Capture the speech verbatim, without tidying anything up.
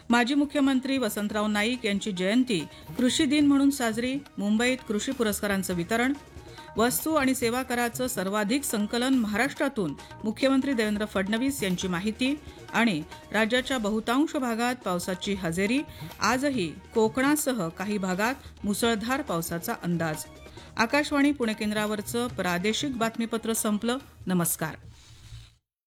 माजी मुख्यमंत्री वसंतराव नाईक यांची जयंती कृषी दिन म्हणून साजरी. मुंबईत कृषी पुरस्कारांचं वितरण. वस्तू आणि सेवा कराचं सर्वाधिक संकलन महाराष्ट्रातून, मुख्यमंत्री देवेंद्र फडणवीस यांची माहिती. आणि राज्याच्या बहुतांश भागात पावसाची हजेरी. आजही कोकणासह काही भागात मुसळधार पावसाचा अंदाज. आकाशवाणी पुणे केंद्रावरचं प्रादेशिक बातमीपत्र संपलं. नमस्कार.